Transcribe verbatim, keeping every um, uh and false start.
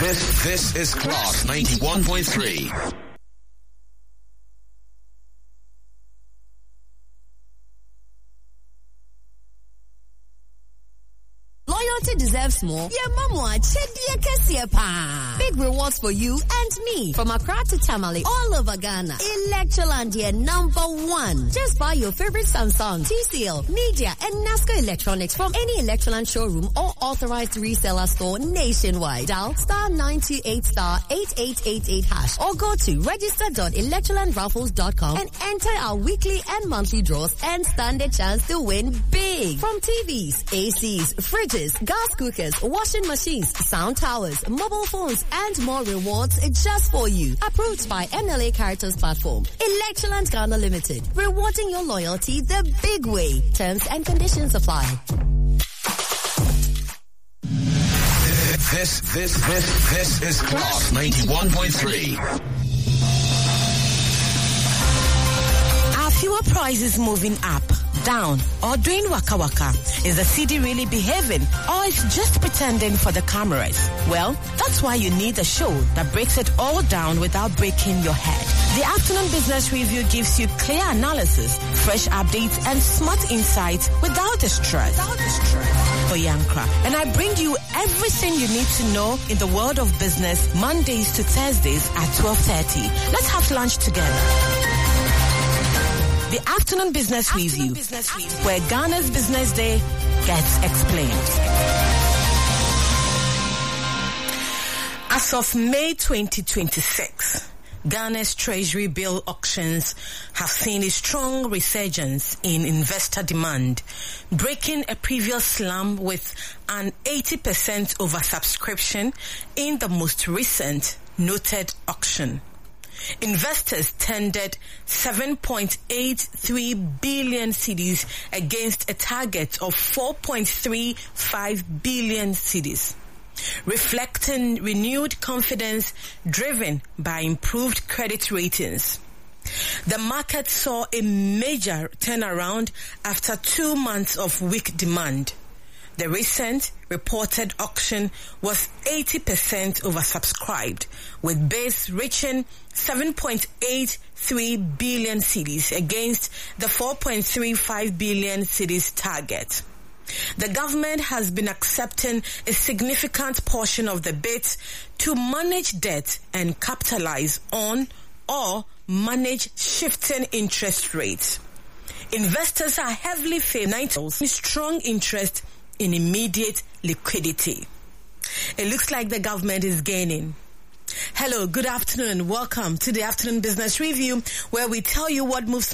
This, this is Class ninety-one point three. Loyalty deserves more. Yeah, mama, chedia kesia pa. Big rewards for you and me. From Accra to Tamale, all over Ghana. Electroland, yeah, number one. Just buy your favorite Samsung, T C L, Media, and NASCO Electronics from any Electroland showroom or authorized reseller store nationwide. Dial star nine two eight star eight eight eight eight hash or go to register dot electroland raffles dot com and enter our weekly and monthly draws and stand a chance to win big. From T Vs, A Cs, fridges, gas cookers, washing machines, sound towers, mobile phones, and more rewards just for you. Approved by M L A Caritas Platform. Electroland Ghana Limited. Rewarding your loyalty the big way. Terms and conditions apply. This, this, this, this is Class ninety-one point three. Are fuel prices moving up, down, or doing waka waka? Is the city really behaving, or is just pretending for the cameras? Well, that's why you need a show that breaks it all down without breaking your head. The Afternoon Business Review gives you clear analysis, fresh updates, and smart insights without the stress. Without the stress. For Yankra. And I bring you everything you need to know in the world of business Mondays to Thursdays at twelve thirty. Let's have lunch together. The Afternoon Business Afternoon Review, Business Review, where Ghana's Business Day gets explained. As of May twenty twenty-six, Ghana's Treasury bill auctions have seen a strong resurgence in investor demand, breaking a previous slump with an eighty percent oversubscription in the most recent noted auction. Investors tendered seven point eight three billion cedis against a target of four point three five billion cedis, reflecting renewed confidence driven by improved credit ratings. The market saw a major turnaround after two months of weak demand. The recent reported auction was eighty percent oversubscribed, with bids reaching seven point eight three billion cedis against the four point three five billion cedis target. The government has been accepting a significant portion of the bids to manage debt and capitalize on or manage shifting interest rates. Investors are heavily favoring strong interest in immediate liquidity. It looks like the government is gaining. Hello, good afternoon. Welcome to the Afternoon Business Review, where we tell you what moves